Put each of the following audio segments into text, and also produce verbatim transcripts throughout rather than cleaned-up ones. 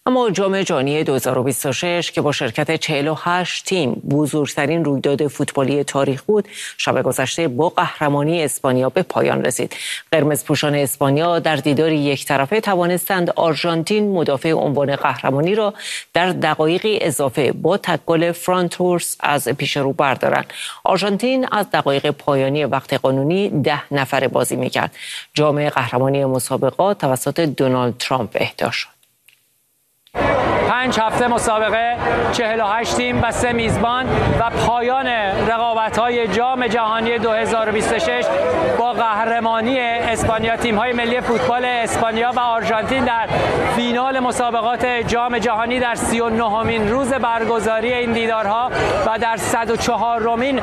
اما جام جهانی دو هزار و بیست و شش که با شرکت چهل و هشت تیم بزرگترین رویداد فوتبالی تاریخ بود، شب گذشته با قهرمانی اسپانیا به پایان رسید. قرمزپوشان اسپانیا در دیداری یک طرفه توانستند آرژانتین مدافع عنوان قهرمانی را در دقایقی اضافه با تک گل فران تورس از پیش رو بردارند. آرژانتین از دقایق پایانی وقت قانونی ده نفره بازی می‌کرد. جام قهرمانی مسابقات توسط دونالد ترامپ اهدا شد. پنج هفته مسابقه، چهل و هشت تیم و سه میزبان و پایان رقابت‌های جام جهانی دو هزار و بیست و شش با قهرمانی اسپانیا. تیم‌های ملی فوتبال اسپانیا و آرژانتین در فینال مسابقات جام جهانی در سی و نهمین روز برگزاری این دیدارها و در صد و چهارمین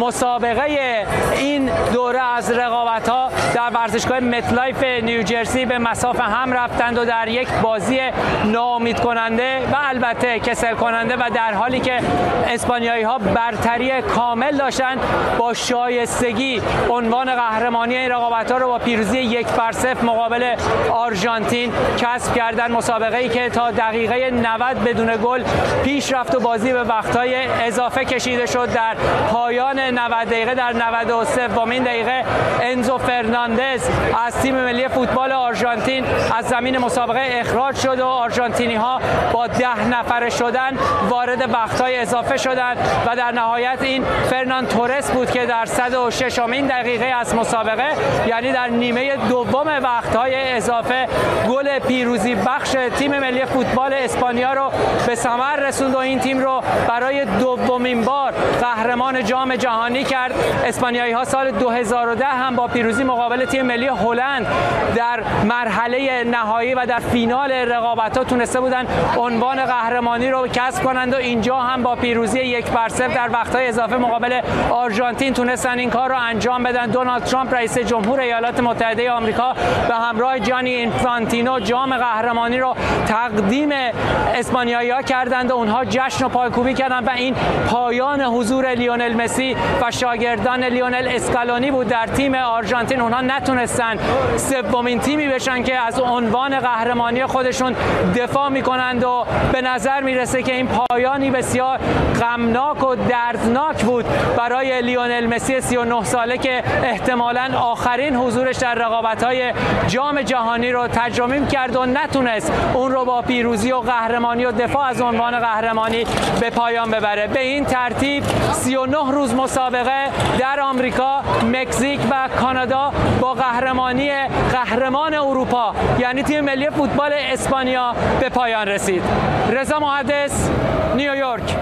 مسابقه این دوره از رقابت‌ها در ورزشگاه متلایف نیوجرسی به مصاف هم رفتند و در یک بازی ناامید کننده و البته کسل کننده و در حالی که اسپانیایی ها برتری کامل داشتن با شایستگی عنوان قهرمانی این رقابت ها رو با پیروزی یک بر صفر مقابل آرژانتین کسب کردن. مسابقه ای که تا دقیقه نود بدون گل پیش رفت و بازی به وقت‌های اضافه کشیده شد. در پایان نود دقیقه در نود و سومین دقیقه انزو فرناندز از تیم ملی فوتبال آرژانتین از زمین مسابقه اخراج شد و آرژانتینی ها با ده نفره شدن وارد وقت‌های اضافه شدند و در نهایت این فرنان تورس بود که در صد و ششمین دقیقه از مسابقه، یعنی در نیمه دوم وقت‌های اضافه، گل پیروزی بخش تیم ملی فوتبال اسپانیا رو به ثمر رسوند و این تیم رو برای دومین بار قهرمان جام جهانی کرد. اسپانیایی ها سال دو هزار و ده هم با پیروزی مقابل تیم ملی هلند در مرحله نهایی و در فینال رقابت‌ها تونسته بودن عنوان قهرمانی رو کسب کنند و اینجا هم با پیروزی یک بر صفر در وقت‌های اضافه مقابل آرژانتین تونستن این کار رو انجام بدن. دونالد ترامپ رئیس جمهور ایالات متحده آمریکا به همراه جانی اینفانتینو جام قهرمانی رو تقدیم اسپانیایی‌ها کردند و اونها جشن و پایکوبی کردند و این پایان حضور لیونل مسی و شاگردان لیونل اسکالونی بود در تیم آرژانتین. اونها نتونستن سومین تیمی بشن که از عنوان قهرمانی خودشون دفاع میکنند و به نظر میرسه که این پایانی بسیار غمناک و دردناک بود برای لیونل مسی سی و نه ساله که احتمالاً آخرین حضورش در رقابت‌های جام جهانی رو تجربه کرد و نتونست اون رو با پیروزی و قهرمانی و دفاع از عنوان قهرمانی به پایان ببره. به این ترتیب سی و نه روز مسابقه در آمریکا، مکزیک و کانادا با قهرمانی قهرمان اروپا یعنی تیم ملی فوتبال اسپانیا به پایان رسید. رضا محدث، نیویورک.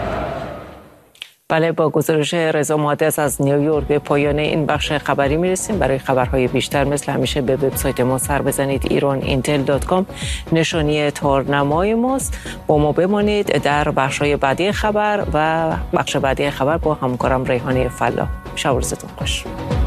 بله، با گزارش رضا محدث از نیویورک به پایان این بخش خبری میرسیم. برای خبرهای بیشتر مثل همیشه به وبسایت ما سر بزنید ایران اینتل دات کام، نشانی تارنمای ماست. با ما بمانید در بخش‌های بعدی خبر و بخش بعدی خبر با همکارم ریحانه فلاح. شب و روزتون خوش.